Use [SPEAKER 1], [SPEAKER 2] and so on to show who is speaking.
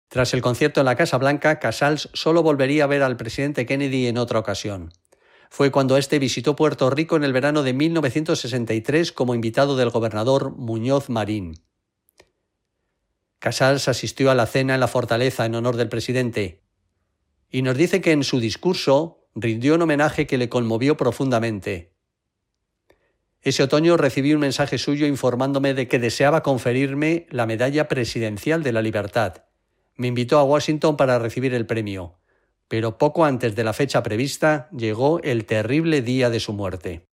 [SPEAKER 1] Tras el concierto en la Casa Blanca, Casals solo volvería a ver al presidente Kennedy en otra ocasión. Fue cuando este visitó Puerto Rico en el verano de 1963 como invitado del gobernador Muñoz Marín. Casals asistió a la cena en la fortaleza en honor del presidente y nos dice que en su discurso rindió un homenaje que le conmovió profundamente. Ese otoño recibí un mensaje suyo informándome de que deseaba conferirme la Medalla Presidencial de la Libertad. Me invitó a Washington para recibir el premio, pero poco antes de la fecha prevista llegó el terrible día de su muerte.